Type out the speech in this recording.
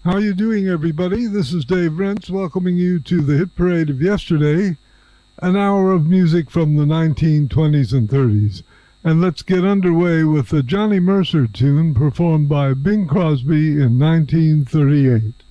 How you doing, everybody? This is Dave Rentz welcoming you to the Hit Parade of Yesterday, an hour of music from the 1920s and 30s. And let's get underway with the Johnny Mercer tune performed by Bing Crosby in 1938.